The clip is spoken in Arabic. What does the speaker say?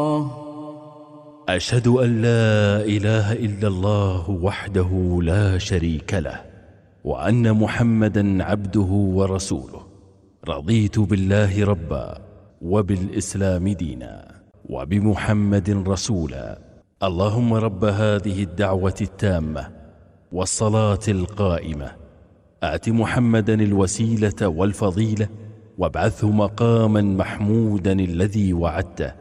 أشهد أن لا إله إلا الله وحده لا شريك له، وأن محمدا عبده ورسوله. رضيت بالله ربا، وبالإسلام دينا، وبمحمد رسولا. اللهم رب هذه الدعوة التامة والصلاة القائمة، آت محمدا الوسيلة والفضيلة، وابعثه مقاما محمودا الذي وعدته.